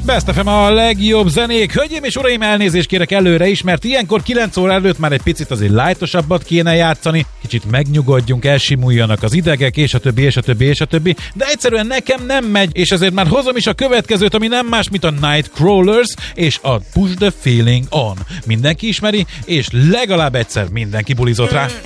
Best FM a legjobb zenék. Hölgyeim és uraim, elnézést kérek előre is, mert ilyenkor 9 óra előtt már egy picit azért lightosabbat kéne játszani, kicsit megnyugodjunk, elsimuljanak az idegek, és a többi, és a többi, és a többi, de egyszerűen nekem nem megy, és ezért már hozom is a következőt, ami nem más, mint a Nightcrawlers és a Push the Feeling On. Mindenki ismeri, és legalább egyszer mindenki bulizott rá.